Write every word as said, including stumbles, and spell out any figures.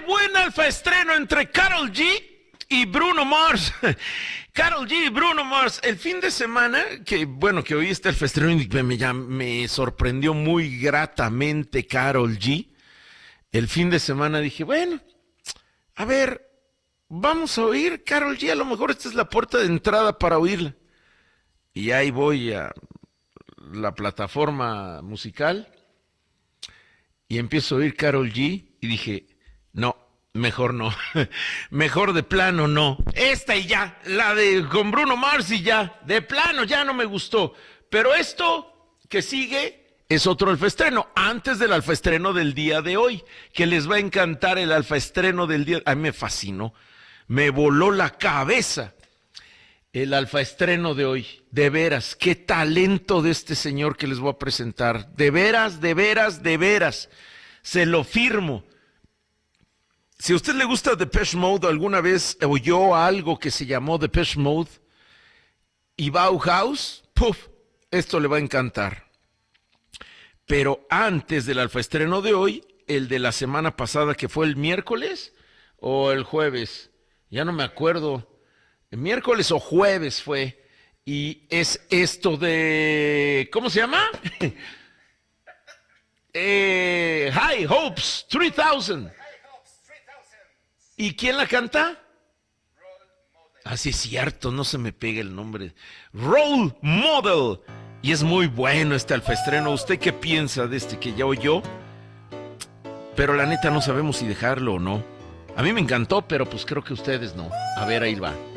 buen alfa estreno entre Karol G y Bruno Mars. Karol G y Bruno Mars. El fin de semana, que bueno, que hoy está el estreno y me, me, me sorprendió muy gratamente Karol G. El fin de semana dije, bueno, a ver, vamos a oír Karol G. A lo mejor esta es la puerta de entrada para oírla. Y ahí voy a la plataforma musical y empiezo a oír Karol G y dije, no, mejor no, mejor de plano no, esta y ya, la de con Bruno Mars y ya, de plano ya no me gustó, pero esto que sigue es otro alfaestreno, antes del alfaestreno del día de hoy, que les va a encantar el alfaestreno del día, a mí me fascinó, me voló la cabeza. El alfaestreno de hoy, de veras, qué talento de este señor que les voy a presentar, de veras, de veras, de veras, se lo firmo. Si a usted le gusta Depeche Mode, alguna vez oyó algo que se llamó Depeche Mode y Bauhaus, ¡puf!, esto le va a encantar. Pero antes del alfaestreno de hoy, el de la semana pasada, que fue el miércoles o el jueves, ya no me acuerdo, miércoles o jueves fue, y es esto de, ¿cómo se llama? eh, High Hopes tres mil. ¿Y quién la canta? Ah, sí es cierto, no se me pega el nombre. Role Model. Y es muy bueno este alfaestreno. ¿Usted qué piensa de este que ya oyó? Pero la neta no sabemos si dejarlo o no. A mí me encantó, pero pues creo que ustedes no. A ver, ahí va.